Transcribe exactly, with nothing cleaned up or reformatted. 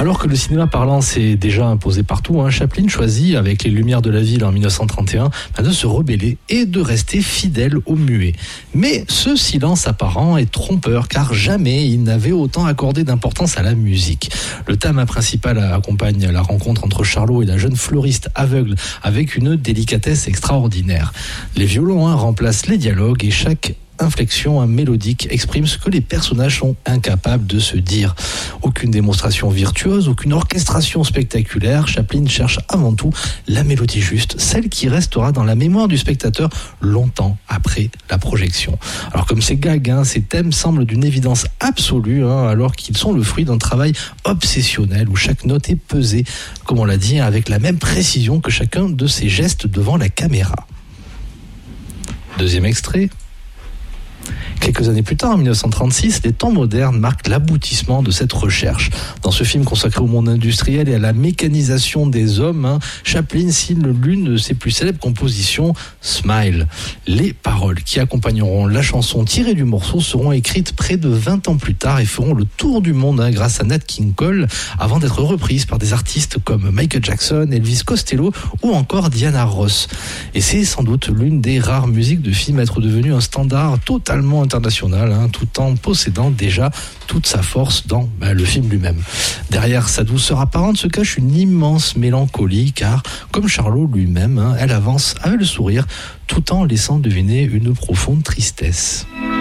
Alors que le cinéma parlant s'est déjà imposé partout, hein, Chaplin choisit, avec Les Lumières de la ville en dix-neuf cent trente et un, de se rebeller et de rester fidèle au muet. Mais ce silence apparent est trompeur, car jamais il n'avait autant accordé d'importance à la musique. Le thème principal accompagne la rencontre entre Charlot et la jeune fleuriste aveugle avec une délicatesse extraordinaire. Les violons hein, remplacent les dialogues et chaque inflexion hein, mélodique exprime ce que les personnages sont incapables de se dire. Aucune démonstration virtuose, aucune orchestration spectaculaire. Chaplin cherche avant tout la mélodie juste, celle qui restera dans la mémoire du spectateur longtemps après la projection. Alors comme ces gags, hein, ces thèmes semblent d'une évidence absolue, hein, alors qu'ils sont le fruit d'un travail obsessionnel où chaque note est pesée, comme on l'a dit, avec la même précision que chacun de ses gestes devant la caméra. Deuxième extrait. Quelques années plus tard, en dix-neuf cent trente-six, les temps modernes marquent l'aboutissement de cette recherche. Dans ce film consacré au monde industriel et à la mécanisation des hommes, hein, Chaplin signe l'une de ses plus célèbres compositions, Smile. Les paroles qui accompagneront la chanson tirée du morceau seront écrites près de vingt ans plus tard et feront le tour du monde hein, grâce à Nat King Cole, avant d'être reprises par des artistes comme Michael Jackson, Elvis Costello ou encore Diana Ross. Et c'est sans doute l'une des rares musiques de film à être devenue un standard totalement international, hein, tout en possédant déjà toute sa force dans bah, le film lui-même. Derrière sa douceur apparente se cache une immense mélancolie, car, comme Charlot lui-même, hein, elle avance avec le sourire, tout en laissant deviner une profonde tristesse.